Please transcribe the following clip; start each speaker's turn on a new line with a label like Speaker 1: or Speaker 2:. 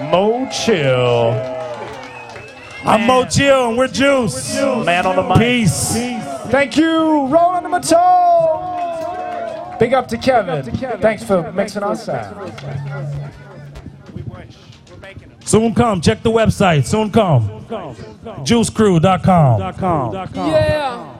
Speaker 1: Mo Chill.
Speaker 2: I'm Mo Chill and we're Juice.
Speaker 1: Man on the mic.
Speaker 2: Peace.
Speaker 1: Thank you, Roland the Matone. Big up to Kevin. Thanks for mixing our sound.
Speaker 2: Soon come. Check the website. Soon come. JuiceCrew.com.
Speaker 3: Yeah.